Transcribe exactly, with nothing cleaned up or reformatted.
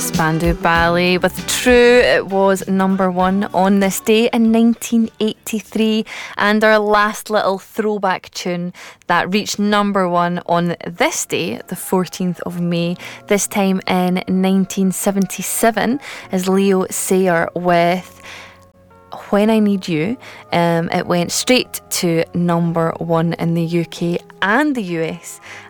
Spandau Ballet with True. It was number one on this day in nineteen eighty-three, and our last little throwback tune that reached number one on this day, the fourteenth of May, this time in nineteen seventy-seven, is Leo Sayer with When I Need You. Um, it went straight to number one in the U K and the U S,